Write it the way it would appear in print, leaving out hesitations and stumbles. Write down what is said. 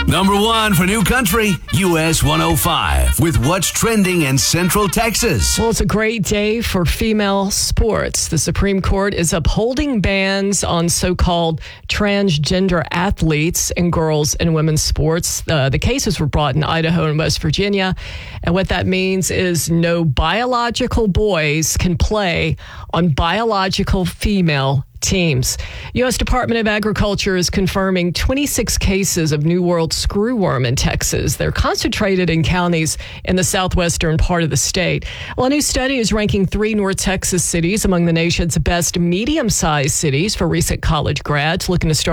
Number 1 for New Country, US 105, with what's trending in Central Texas. Well, it's a great day for female sports. The Supreme Court is upholding bans on so-called transgender athletes in girls and women's sports. The cases were brought in Idaho and West Virginia. And what that means is no biological boys can play on biological female teams. U.S. Department of Agriculture is confirming 26 cases of New World screwworm in Texas. They're concentrated in counties in the southwestern part of the state. Well, a new study is ranking 3 North Texas cities among the nation's best medium-sized cities for recent college grads looking to start